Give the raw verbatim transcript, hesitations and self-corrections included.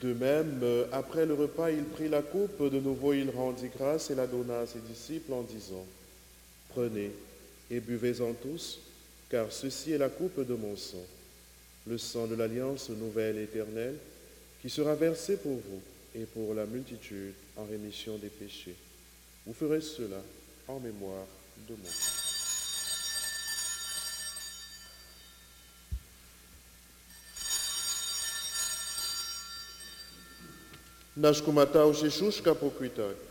De même, après le repas, il prit la coupe, de nouveau il rendit grâce et la donna à ses disciples en disant, « Prenez et buvez-en tous, car ceci est la coupe de mon sang, le sang de l'alliance nouvelle et éternelle, qui sera versé pour vous et pour la multitude en rémission des péchés. Vous ferez cela en mémoire de moi. » Nashkumata ushishushka pokuitai.